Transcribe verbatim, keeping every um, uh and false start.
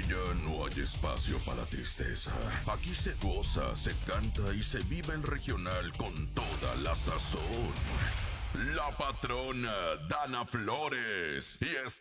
Ya no hay espacio para tristeza. Aquí se goza, se canta y se vive el regional con toda la sazón. La patrona Dana Flores y